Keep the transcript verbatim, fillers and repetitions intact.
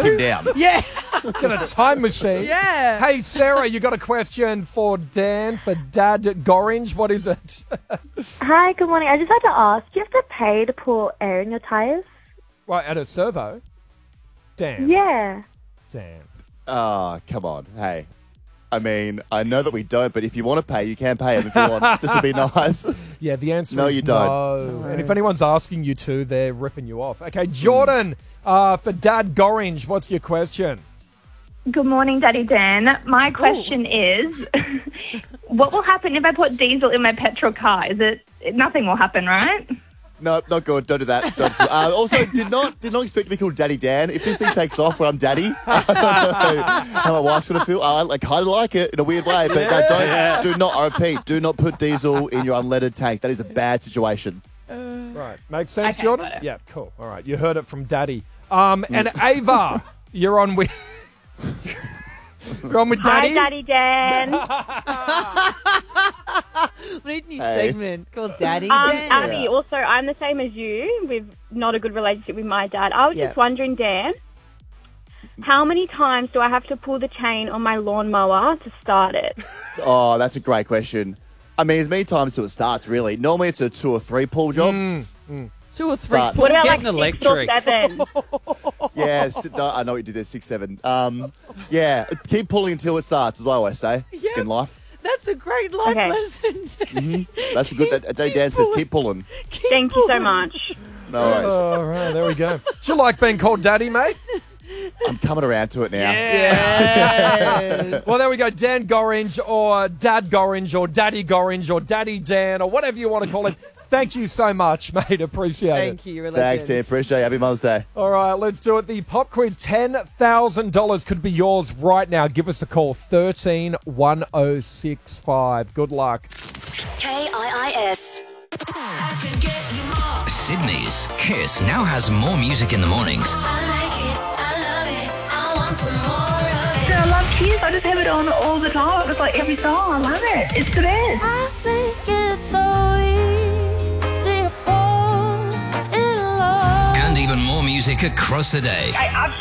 track him down. Yeah. Get a time machine. Yeah. Hey, Sarah, you got a question for Dan, for Dad Gorringe. What is it? Hi, good morning. I just had to ask, do you have to pay to pour air in your tyres? Right, at a servo? Dan. Yeah. Dan. Oh, come on. Hey. I mean, I know that we don't, but if you want to pay, you can pay him if you want, just to be nice. Yeah, the answer No, is you don't. no. No. And if anyone's asking you to, they're ripping you off. Okay, Jordan, uh, for Dad Gorringe, what's your question? Good morning, Daddy Dan. My question is, what will happen if I put diesel in my petrol car? Is it nothing will happen, right? No, not good. Don't do that. Don't do uh, also, did not did not expect to be called Daddy Dan. If this thing takes off where I'm Daddy, I don't know how my wife's going to feel. I like, kind of like it in a weird way, but no, don't, do not, I repeat, do not put diesel in your unleaded tank. That is a bad situation. Right. Makes sense, Okay, Jordan? got it. Yeah, cool. All right. You heard it from Daddy. Um, and Ava, you're on with... you're on with Daddy? Hi, Daddy Dan. We need a new Hey. segment called Daddy Um, Dan. Abby, also, I'm the same as you with not a good relationship with my dad. I was Yeah. just wondering, Dan, how many times do I have to pull the chain on my lawnmower to start it? Oh, that's a great question. I mean, as many times till it starts, really. Normally it's a two or three pull job. Two or three. But- pulls. What about Getting like six electric. or seven? Yeah, s- no, I know what you did there, six, seven. Um, yeah, keep pulling until it starts, is what I always say Yeah. in life. That's a great life Okay. lesson. That's a good, that, Daddy Dan says keep pulling. Keep Thank you so pulling. much. No worries. All right, there we go. Do you like being called Daddy, mate? I'm coming around to it now. Yes. Well, there we go. Dan Gorringe or Dad Gorringe or Daddy Gorringe or Daddy Dan or whatever you want to call him. Thank you so much, mate. Appreciate it. Thank you. You're a Thanks, Dan. legend. Appreciate it. Happy Mother's Day. All right, let's do it. The pop quiz, ten thousand dollars could be yours right now. Give us a call, one three one oh six five. Good luck. K I I S. Sydney's Kiss now has more music in the mornings. I love Kiss. I just have it on all the time. It's like every song. I love it. It's the best. And even more music across the day. I